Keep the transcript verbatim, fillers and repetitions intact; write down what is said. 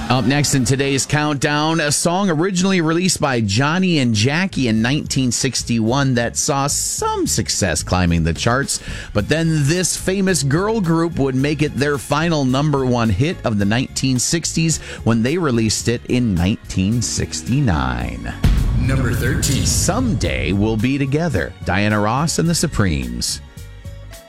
Up next in today's countdown, a song originally released by Johnny and Jackie in nineteen sixty-one that saw some success climbing the charts, but then this famous girl group would make it their final number one hit of the nineteen sixties when they released it in nineteen sixty-nine. Number thirteen. Someday We'll Be Together, Diana Ross and the Supremes.